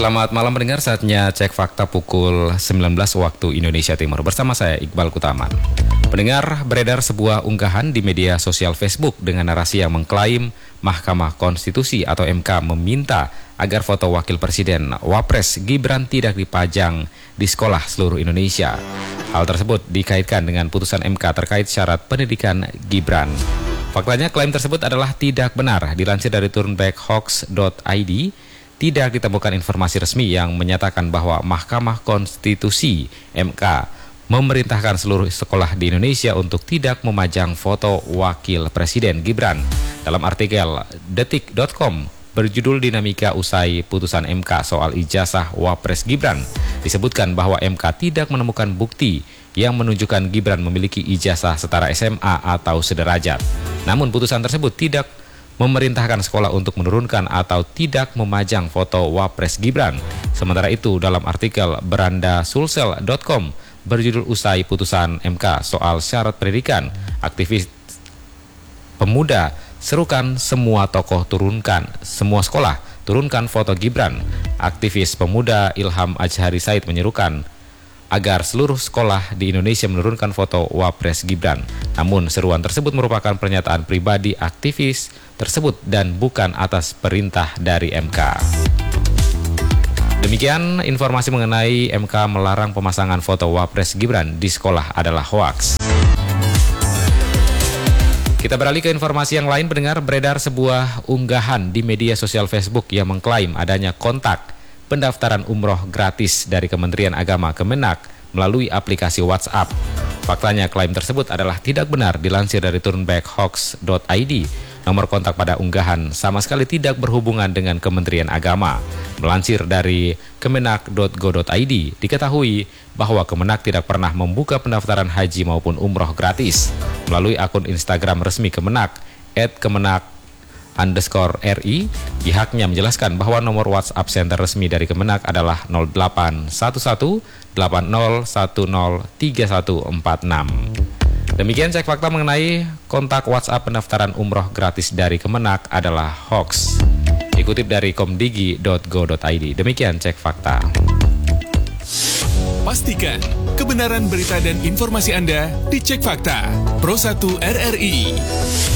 Selamat malam pendengar, saatnya cek fakta pukul 19 waktu Indonesia Timur. Bersama saya Iqbal Kutaman. Pendengar, beredar sebuah unggahan di media sosial Facebook dengan narasi yang mengklaim Mahkamah Konstitusi atau MK meminta agar foto Wakil Presiden Wapres Gibran tidak dipajang di sekolah seluruh Indonesia. Hal tersebut dikaitkan dengan putusan MK terkait syarat pendidikan Gibran. Faktanya klaim tersebut adalah tidak benar. Dilansir dari turnbackhoax.id, tidak ditemukan informasi resmi yang menyatakan bahwa Mahkamah Konstitusi (MK) memerintahkan seluruh sekolah di Indonesia untuk tidak memajang foto Wakil Presiden Gibran. Dalam artikel detik.com berjudul Dinamika Usai Putusan MK Soal Ijazah Wapres Gibran, disebutkan bahwa MK tidak menemukan bukti yang menunjukkan Gibran memiliki ijazah setara SMA atau sederajat. Namun putusan tersebut tidak memerintahkan sekolah untuk menurunkan atau tidak memajang foto Wapres Gibran. Sementara itu, dalam artikel berandasulsel.com berjudul Usai Putusan MK Soal Syarat Pendidikan, aktivis pemuda serukan semua sekolah turunkan foto Gibran. Aktivis pemuda Ilham Ajhari Said menyerukan agar seluruh sekolah di Indonesia menurunkan foto Wapres Gibran. Namun seruan tersebut merupakan pernyataan pribadi aktivis tersebut dan bukan atas perintah dari MK. Demikian informasi mengenai MK melarang pemasangan foto Wapres Gibran di sekolah adalah hoaks. Kita beralih ke informasi yang lain, pendengar. Beredar sebuah unggahan di media sosial Facebook yang mengklaim adanya kontak pendaftaran umroh gratis dari Kementerian Agama Kemenak melalui aplikasi WhatsApp. Faktanya klaim tersebut adalah tidak benar. Dilansir dari turnbackhoax.id, nomor kontak pada unggahan sama sekali tidak berhubungan dengan Kementerian Agama. Melansir dari kemenak.go.id, diketahui bahwa Kemenak tidak pernah membuka pendaftaran haji maupun umroh gratis. Melalui akun Instagram resmi Kemenak @kemenak_RI, pihaknya menjelaskan bahwa nomor WhatsApp center resmi dari Kemenak adalah 081180103146. Demikian cek fakta mengenai kontak WhatsApp pendaftaran umroh gratis dari Kemenak adalah hoax. Dikutip dari komdigi.go.id. Demikian cek fakta. Pastikan kebenaran berita dan informasi Anda dicek fakta. Pro 1 RRI.